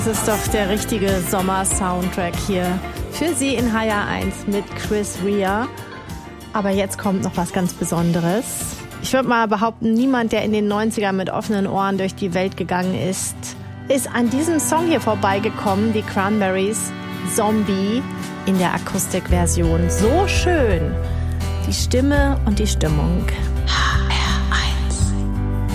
Das ist doch der richtige Sommer-Soundtrack hier für Sie in HR1 mit Chris Rea. Aber jetzt kommt noch was ganz Besonderes. Ich würde mal behaupten, niemand, der in den 90ern mit offenen Ohren durch die Welt gegangen ist an diesem Song hier vorbeigekommen, die Cranberries, Zombie, in der Akustikversion. So schön. Die Stimme und die Stimmung.